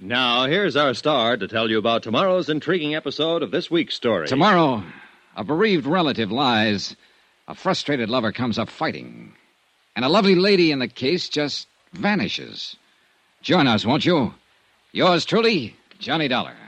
Now, here's our star to tell you about tomorrow's intriguing episode of this week's story. Tomorrow, a bereaved relative lies. A frustrated lover comes up fighting. And a lovely lady in the case just vanishes. Join us, won't you? Yours truly, Johnny Dollar.